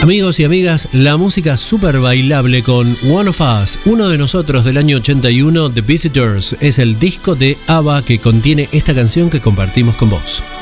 Amigos y amigas, la música súper bailable con One of Us, uno de nosotros del año 81, The Visitors, es el disco de ABBA que contiene esta canción que compartimos con vos.